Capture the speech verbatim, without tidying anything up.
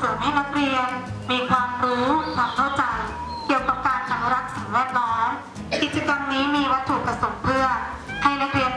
มให้นักเรียนมีความรู้ความเข้าใจเกี่ยวกับการอนุรักษ์สิ่งแวดล้อมกิจกรรมนี้มีวัตถุประสงค์เพื่อให้นักเรียน